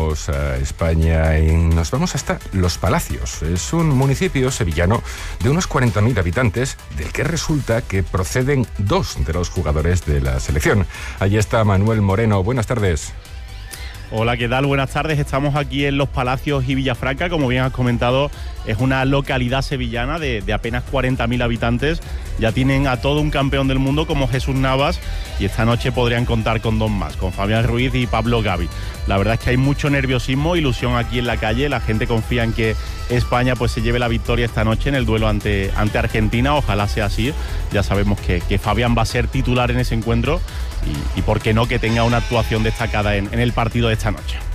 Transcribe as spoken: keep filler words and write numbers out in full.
Viajamos a España y nos vamos hasta Los Palacios. Es un municipio sevillano de unos cuarenta mil habitantes, del que resulta que proceden dos de los jugadores de la selección. Allí está Manuel Moreno. Buenas tardes. Hola, ¿qué tal? Buenas tardes. Estamos aquí en Los Palacios y Villafranca. Como bien has comentado, es una localidad sevillana de, de apenas cuarenta mil habitantes. Ya tienen a todo un campeón del mundo como Jesús Navas, y esta noche podrían contar con dos más, con Fabián Ruiz y Pablo Gavi. La verdad es que hay mucho nerviosismo, ilusión aquí en la calle. La gente confía en que España pues se lleve la victoria esta noche en el duelo ante, ante Argentina. Ojalá sea así. Ya sabemos que, que Fabián va a ser titular en ese encuentro y, y por qué no que tenga una actuación destacada en, en el partido de esta noche.